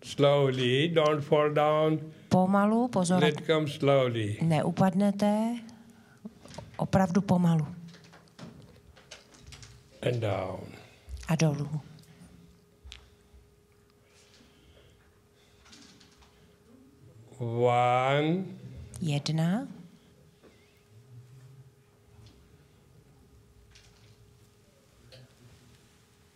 Slowly, don't fall down. Pomalu, pozor, Let come slowly. neupadnete, opravdu pomalu. And down. A dolů. One. 1,